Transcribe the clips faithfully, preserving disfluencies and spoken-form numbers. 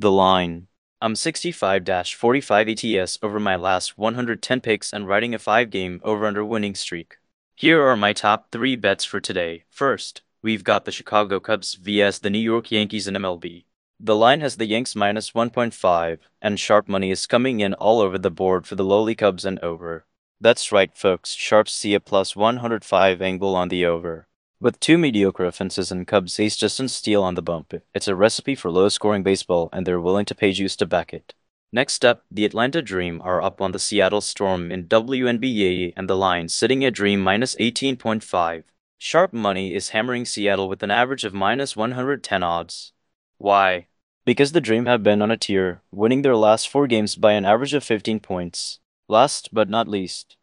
The line. I'm sixty-five forty-five A T S over my last one hundred ten picks and riding a five game over-under winning streak. Here are my top three bets for today. First, we've got the Chicago Cubs versus the New York Yankees in M L B. The line has the Yanks minus one point five, and sharp money is coming in all over the board for the lowly Cubs and over. That's right, folks, sharps see a plus one hundred five angle on the over. With two mediocre offenses and Cubs ace Justin Steele on the bump, it's a recipe for low-scoring baseball, and they're willing to pay juice to back it. Next up, the Atlanta Dream are up on the Seattle Storm in W N B A, and the line sitting at Dream minus eighteen point five. Sharp money is hammering Seattle with an average of minus one hundred ten odds. Why? Because the Dream have been on a tear, winning their last four games by an average of fifteen points. Last but not least,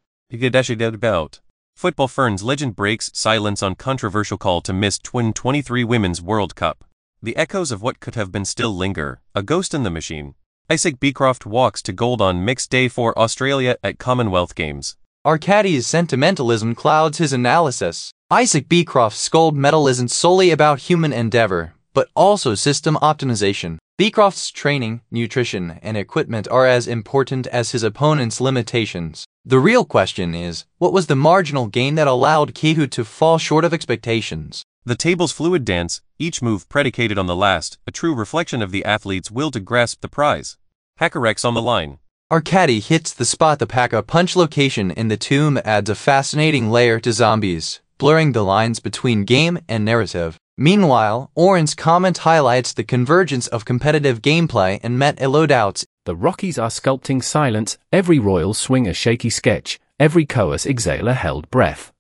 about Football Ferns legend breaks silence on controversial call to miss twenty twenty-three Women's World Cup. The echoes of what could have been still linger, a ghost in the machine. Isaac Beecroft walks to gold on mixed day for Australia at Commonwealth Games. Arcadi's sentimentalism clouds his analysis. Isaac Beecroft's gold medal isn't solely about human endeavor, but also system optimization. Beecroft's training, nutrition, and equipment are as important as his opponent's limitations. The real question is, what was the marginal gain that allowed Kehu to fall short of expectations? The table's fluid dance, each move predicated on the last, a true reflection of the athlete's will to grasp the prize. Hackerex on the line. Arcadi hits the spot. The pack-a-punch location in the tomb adds a fascinating layer to Zombies, blurring the lines between game and narrative. Meanwhile, Oren's comment highlights the convergence of competitive gameplay and meta loadouts. The Rockies are sculpting silence, every Royal swing a shaky sketch, every Coas exhale a held breath.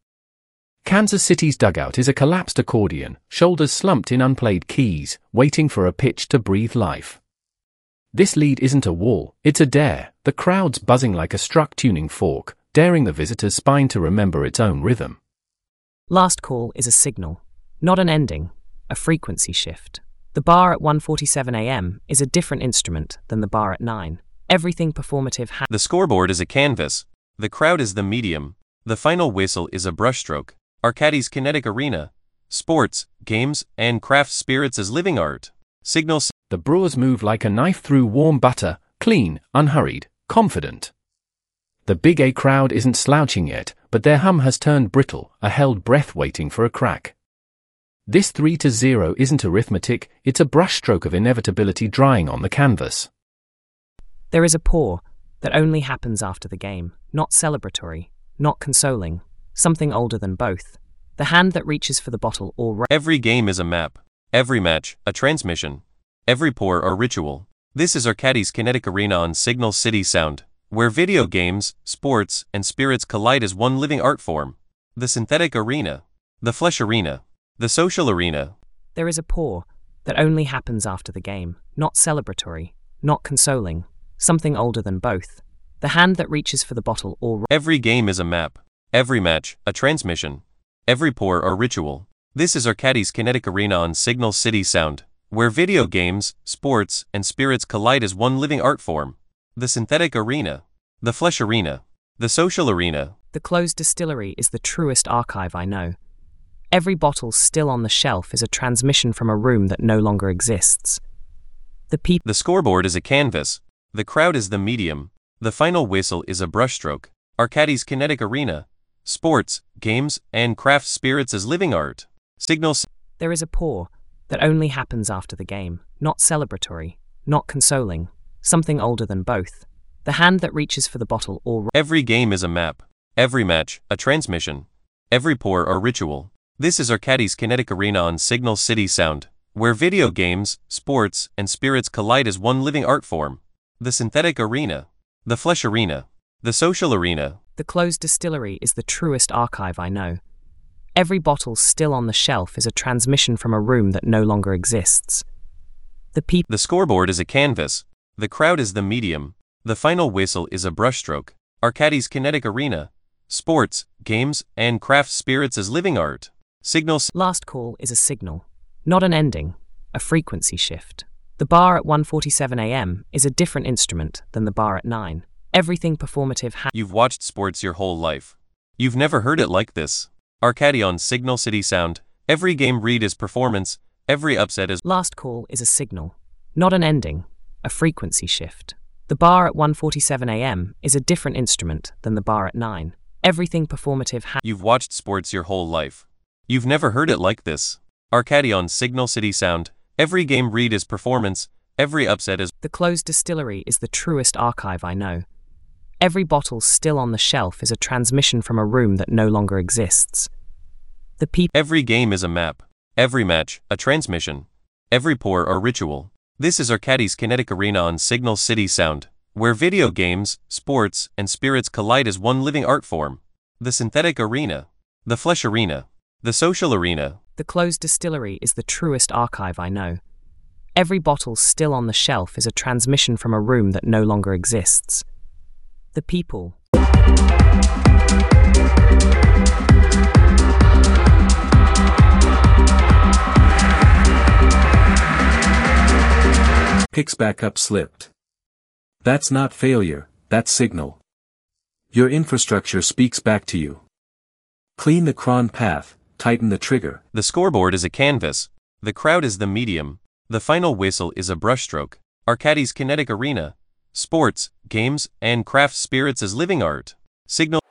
Kansas City's dugout is a collapsed accordion, shoulders slumped in unplayed keys, waiting for a pitch to breathe life. This lead isn't a wall, it's a dare, the crowd's buzzing like a struck tuning fork, daring the visitor's spine to remember its own rhythm. Last call is a signal, not an ending, a frequency shift. The bar at one forty-seven a m is a different instrument than the bar at nine. Everything performative ha- The scoreboard is a canvas. The crowd is the medium. The final whistle is a brushstroke. Arcadi's kinetic arena. Sports, games, and craft spirits as living art. Signal. The Brewers move like a knife through warm butter, clean, unhurried, confident. The Big A crowd isn't slouching yet, but their hum has turned brittle, a held breath waiting for a crack. This three to zero isn't arithmetic, it's a brushstroke of inevitability drying on the canvas. There is a pour that only happens after the game, not celebratory, not consoling, something older than both. The hand that reaches for the bottle or ra- Every game is a map. Every match, a transmission. Every pour, a ritual. This is Arcadi's kinetic arena on Signal City Sound, where video games, sports, and spirits collide as one living art form. The synthetic arena. The flesh arena. The social arena. There is a pour that only happens after the game, not celebratory, not consoling, something older than both. The hand that reaches for the bottle or ra- Every game is a map. Every match, a transmission. Every pour, a ritual. This is Arcadi's kinetic arena on Signal City Sound, where video games, sports, and spirits collide as one living art form. The synthetic arena. The flesh arena. The social arena. The closed distillery is the truest archive I know. Every bottle still on the shelf is a transmission from a room that no longer exists. The people. The scoreboard is a canvas. The crowd is the medium. The final whistle is a brushstroke. Arcadi's kinetic arena. Sports, games, and craft spirits as living art. Signal. There is a pour that only happens after the game, not celebratory, not consoling, something older than both. The hand that reaches for the bottle or ra- Every game is a map. Every match, a transmission. Every pour, a ritual. This is Arcadi's kinetic arena on Signal City Sound, where video games, sports, and spirits collide as one living art form. The synthetic arena. The flesh arena. The social arena. The closed distillery is the truest archive I know. Every bottle still on the shelf is a transmission from a room that no longer exists. The people. The scoreboard is a canvas. The crowd is the medium. The final whistle is a brushstroke. Arcadi's kinetic arena. Sports, games, and craft spirits as living art. Signal. Last call is a signal, not an ending, a frequency shift. The bar at one forty-seven a m is a different instrument than the bar at nine. Everything performative ha- You've watched sports your whole life. You've never heard it like this. Arcadi on Signal City Sound. Every game read is performance, every upset is. Last call is a signal, not an ending, a frequency shift. The bar at one forty-seven a m is a different instrument than the bar at nine. Everything performative ha- You've watched sports your whole life. You've never heard it like this. Arcady on Signal City Sound. Every game read is performance, every upset is... The closed distillery is the truest archive I know. Every bottle still on the shelf is a transmission from a room that no longer exists. The people... Every game is a map. Every match, a transmission. Every pour or ritual. This is Arcady's Kinetic Arena on Signal City Sound, where video games, sports, and spirits collide as one living art form. The synthetic arena. The flesh arena. The social arena. The closed distillery is the truest archive I know. Every bottle still on the shelf is a transmission from a room that no longer exists. The people. Picks backup slipped. That's not failure, that's signal. Your infrastructure speaks back to you. Clean the cron path, tighten the trigger. The scoreboard is a canvas. The crowd is the medium. The final whistle is a brushstroke. Arcady's Kinetic Arena. Sports, games, and craft spirits as living art. Signal